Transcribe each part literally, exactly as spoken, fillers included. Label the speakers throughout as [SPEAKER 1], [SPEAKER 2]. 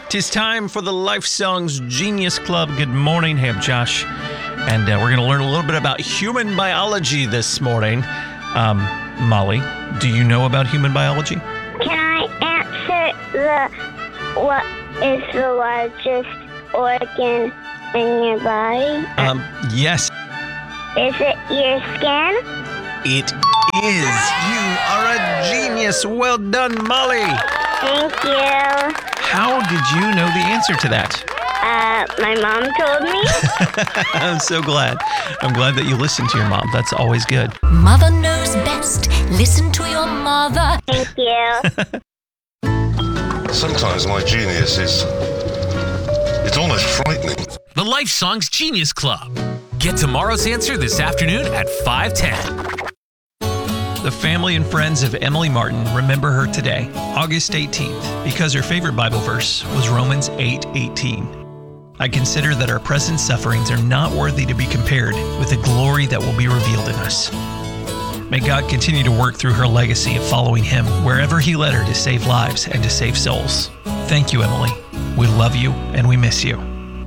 [SPEAKER 1] 'Tis time for the Life Songs Genius Club. Good morning. Hey, I'm Josh, and uh, we're going to learn a little bit about human biology this morning. Um, Molly, do you know about human biology?
[SPEAKER 2] Can I answer the what is the largest organ in your body?
[SPEAKER 1] Um, yes,
[SPEAKER 2] Is it your skin?
[SPEAKER 1] it is. You are a genius. Well done, Molly.
[SPEAKER 2] Thank you.
[SPEAKER 1] How did you know the answer to that?
[SPEAKER 2] Uh, my mom told me.
[SPEAKER 1] I'm so glad. I'm glad that you listened to your mom. That's always good.
[SPEAKER 3] Mother knows best. Listen to your mother.
[SPEAKER 2] Thank you.
[SPEAKER 4] Sometimes my genius is, it's almost frightening.
[SPEAKER 5] The Life Songs Genius Club. Get tomorrow's answer this afternoon at five ten.
[SPEAKER 1] The family and friends of Emily Martin remember her today, August eighteenth, because her favorite Bible verse was Romans eight eighteen. I consider that our present sufferings are not worthy to be compared with the glory that will be revealed in us. May God continue to work through her legacy of following Him wherever He led her to save lives and to save souls. Thank you, Emily. We love you and we miss you.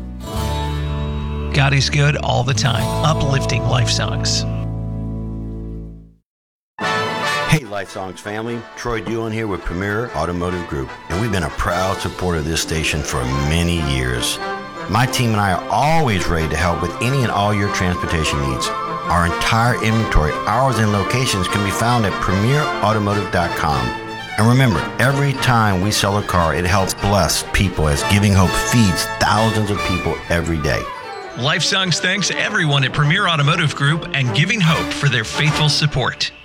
[SPEAKER 1] God is good all the time, uplifting life songs.
[SPEAKER 6] Hey, Life Songs family, Troy Doolan here with Premier Automotive Group, and we've been a proud supporter of this station for many years. My team and I are always ready to help with any and all your transportation needs. Our entire inventory, hours, and locations can be found at premier automotive dot com. And remember, every time we sell a car, it helps bless people as Giving Hope feeds thousands of people every day.
[SPEAKER 1] Life Songs thanks everyone at Premier Automotive Group and Giving Hope for their faithful support.